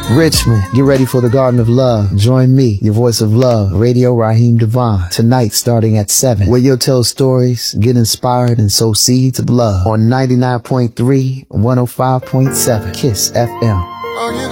Richmond, get ready for the Garden of Love. Join me, your voice of love, Radio Raheem Devon, tonight starting at 7, where you'll tell stories, get inspired, and sow seeds of love on 99.3, 105.7, KISS FM.